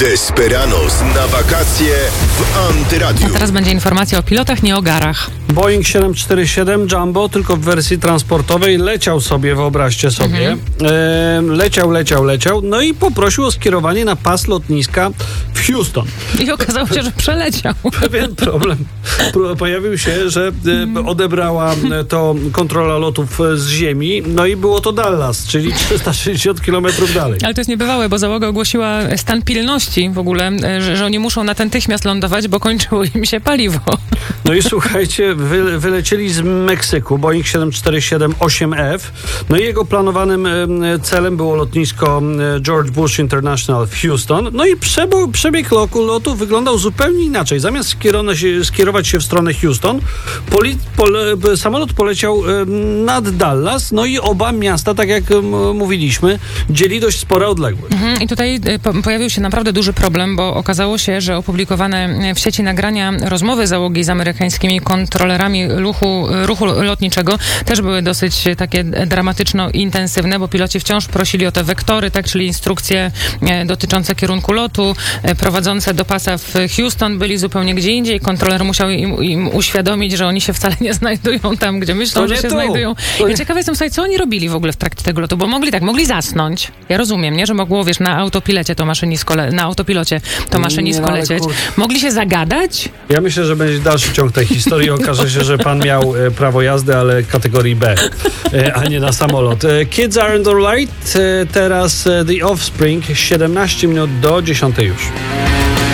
Desperados na wakacje w Antyradiu. A teraz będzie informacja o pilotach, nie o garach. Boeing 747 Jumbo, tylko w wersji transportowej, leciał sobie, wyobraźcie sobie. Leciał, no i poprosił o skierowanie na pas lotniska w Houston. I okazało się, że przeleciał. Pewien problem pojawił się, że odebrała to kontrola lotów z ziemi, no i było to Dallas, czyli 360 km dalej. Ale to jest niebywałe, bo załoga ogłosiła stan pilności w ogóle, że oni muszą natychmiast lądować, bo kończyło im się paliwo. No i słuchajcie, wylecieli z Meksyku, Boeing 747-8F, no i jego planowanym celem było lotnisko George Bush International w Houston, no i przebieg lotu wyglądał zupełnie inaczej. Zamiast skierować się w stronę Houston, samolot poleciał nad Dallas, no i oba miasta, tak jak mówiliśmy, dzieli dość spora odległość. I tutaj pojawił się naprawdę duży problem, bo okazało się, że opublikowane w sieci nagrania rozmowy załogi z amerykańskimi kontrolerami ruchu lotniczego też były dosyć takie dramatyczno-intensywne, bo piloci wciąż prosili o te wektory, tak, czyli instrukcje dotyczące kierunku lotu, prowadzące do pasa w Houston byli zupełnie gdzie indziej. Kontroler musiał im uświadomić, że oni się wcale nie znajdują tam, gdzie myślą, że się znajdują. Ja ciekawa jestem, słuchaj, co oni robili w ogóle w trakcie tego lotu, bo mogli zasnąć. Ja rozumiem, nie, że mogło, wiesz, na autopilocie to maszynistko lecieć. Mogli się zagadać? Ja myślę, że będzie dalszy ciąg tej historii. Okaże się, że pan miał prawo jazdy, ale kategorii B, a nie na samolot. Kids Aren't Alright. Teraz The Offspring, 17 minut do 10 już.